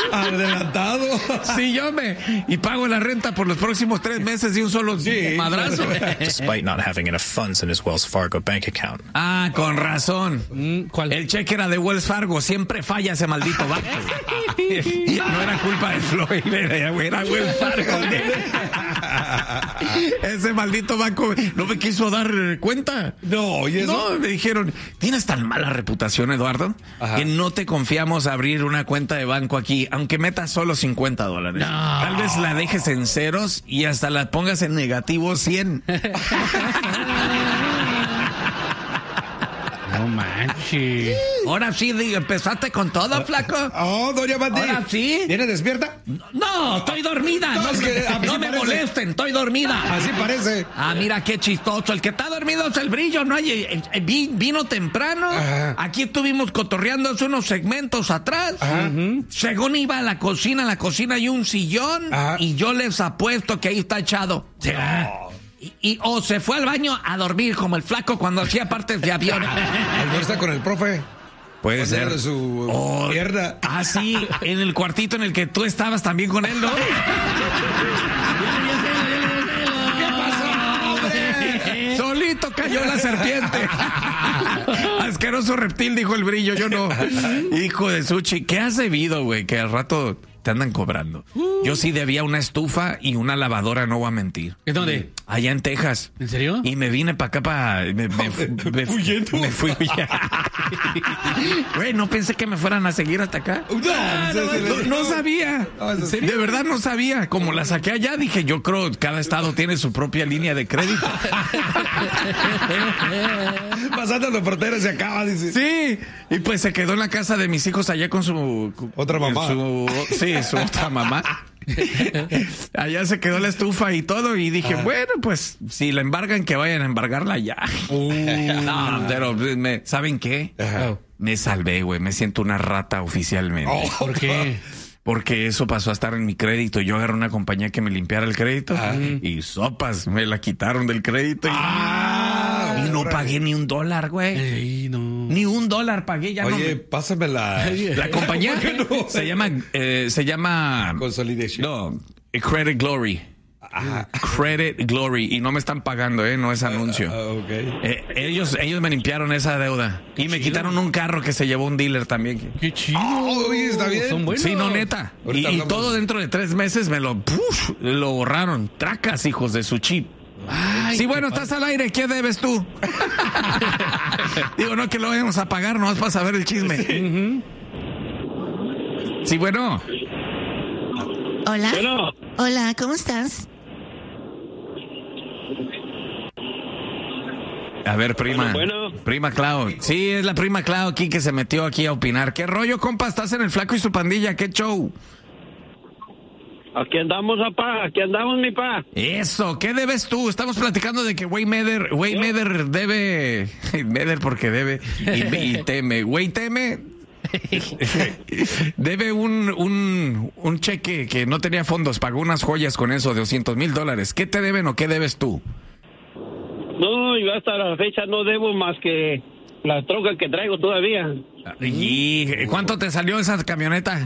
Adelantado. Sí, y pago la renta por los próximos 3 meses de un solo madrazo. Despite not having enough funds in his Wells Fargo bank account. Ah, con razón. ¿Cuál? El cheque era de Wells Fargo. Siempre falla ese maldito banco. No era culpa de Floyd, era Wells Fargo. Ese maldito banco no me quiso dar cuenta. No, ¿y eso? No, me dijeron, tienes tan mala reputación, Eduardo, que no te confiamos abrir una cuenta de banco aquí, aunque metas solo $50. No. Tal vez la dejes en ceros y hasta la pongas en negativo 100. No manches. Ahora sí, empezaste con todo, flaco. Oh, doña Pati. Ahora sí. ¿Viene despierta? No, estoy dormida. No, es que no me parece. molesten, estoy dormida. Así parece. Ah, mira qué chistoso. El que está dormido es el Brillo, ¿no? Vino temprano. Ajá. Aquí estuvimos cotorreando hace unos segmentos atrás. Ajá. Según iba a la cocina, hay un sillón. Ajá. Y yo les apuesto que ahí está echado. O se fue al baño a dormir como el flaco cuando hacía partes de avión. Almuerza con el profe. Puede Poniéndole su pierna. Ah, sí, en el cuartito en el que tú estabas también con él, ¿no? Solito cayó la serpiente. Asqueroso reptil, dijo el Brillo, yo no. Hijo de Suchi, ¿qué has debido, güey? Que al rato te andan cobrando. Yo sí debía una estufa y una lavadora, no voy a mentir. ¿En dónde? Allá en Texas. ¿En serio? Y me vine para acá me ¿Huyendo? Me fui. Güey, no pensé que me fueran a seguir hasta acá. No sabía. ¿En De verdad no sabía. Como la saqué allá, dije, yo creo que cada estado tiene su propia línea de crédito. Pasando los fronteras se acaba, dice. Sí. Y pues se quedó en la casa de mis hijos allá con su... Otra mamá. Su otra mamá. Allá se quedó la estufa y todo y dije, bueno, pues si la embargan, que vayan a embargarla ya. No, pero ¿saben qué? Me salvé, güey, me siento una rata oficialmente. ¿Por qué? Porque eso pasó a estar en mi crédito. Yo agarré una compañía que me limpiara el crédito y sopas, me la quitaron del crédito y no pagué ni $1, güey. Ey, no. Ni $1 pagué, ya. Oye, pásamela. La compañía ¿Cómo que no? se llama Consolidation. No, Credit Glory. Credit Glory. Y no me están pagando, no es anuncio. Okay. Ellos me limpiaron esa deuda. Y me quitaron un carro que se llevó un dealer también. Qué chido. Oye, está bien. Son buenos. Sí, no, neta. Ahorita Y hablamos. todo dentro de 3 meses me lo borraron. Tracas, hijos de su chip. Ay, Sí, bueno, estás al aire. ¿Qué debes tú? Digo, no que lo vayamos a pagar, nomás para saber el chisme. Sí, bueno. Hola. Bueno. Hola, ¿cómo estás? A ver, prima. Bueno. Prima Clau. Sí, es la prima Clau aquí que se metió aquí a opinar. ¿Qué rollo, compa? ¿Estás en el Flaco y su pandilla? ¿Qué show? Aquí andamos, papá. Aquí andamos, mi pa. Eso, ¿qué debes tú? Estamos platicando de que Waymeather debe... Meder porque debe y teme. Güey teme... Debe un cheque que no tenía fondos, pagó unas joyas con eso de $200,000. ¿Qué te deben o qué debes tú? No, yo hasta la fecha no debo más que la troca que traigo todavía. ¿Y cuánto te salió esa camioneta?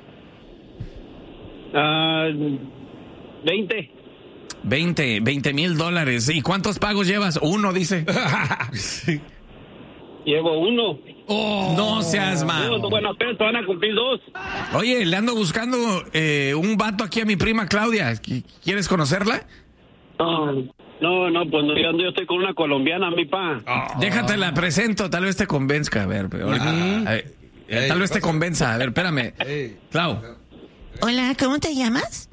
$20,000. ¿Y cuántos pagos llevas? Uno, dice. Llevo uno. No seas mal. Bueno, apenas van a cumplir 2. Oye, le ando buscando un vato aquí a mi prima Claudia. ¿Quieres conocerla? No, pues no, yo estoy con una colombiana, mi pa. Déjate la presento, tal vez te convenzca. A ver, tal vez te convenza. A ver, espérame. Clau. Hola, ¿cómo te llamas?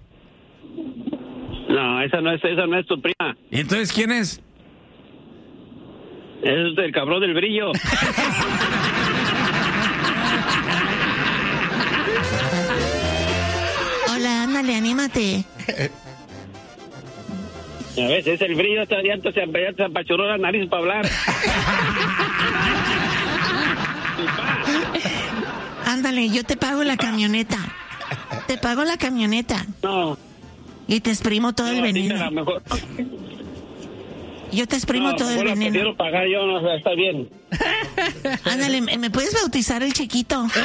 No, esa no es tu prima. ¿Y entonces quién es? Es el cabrón del Brillo. Hola, ándale, anímate. A veces es el Brillo, ya se apachurró la nariz para hablar. Ándale, yo te pago la camioneta. Te pago la camioneta. No. Y te exprimo todo el A veneno. lo mejor. Yo te exprimo todo el Mejor la veneno. prefiero pagar yo, no, está bien. Ándale, ¿me puedes bautizar el chiquito?